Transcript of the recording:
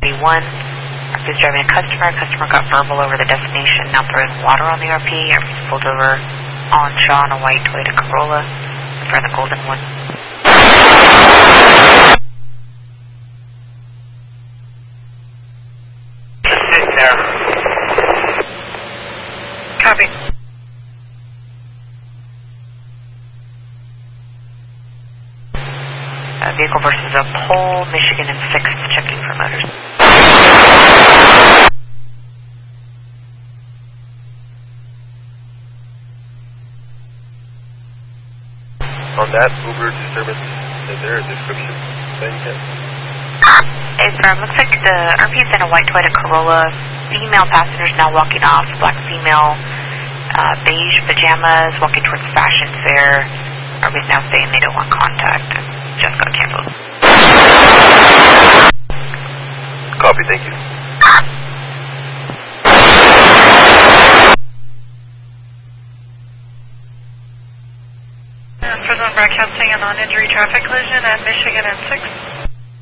one. RP is driving a customer. Customer got verbal over the destination, now throwing water on the RP. RP is pulled over on Shaw on a white Toyota Corolla in front of the Golden one. Copy. Vehicle versus a pole, Michigan and 6th, checking for motors. On that Uber disturbance, is there a description that you can? Hey, sir, looks like the RP is in a white Toyota Corolla. Female passengers now walking off, black female, beige pajamas, walking towards Fashion Fair. RP is now saying they don't want contact. Just got canceled. Copy, thank you. First one broadcasting a non-injury traffic collision at Michigan and 6th.